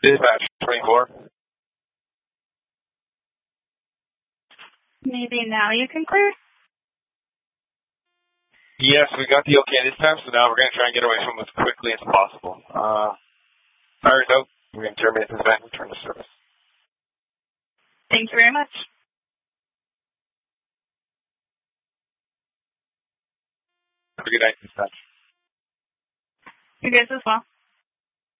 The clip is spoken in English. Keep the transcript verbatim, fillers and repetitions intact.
Dispatch twenty-four. Maybe now you can clear? Yes, we got the okay this time, so now we're going to try and get away from it as quickly as possible. Uh, fire's out. We're going to terminate this event and return to service. Thank you very much. Have a good night, dispatch. You guys as well.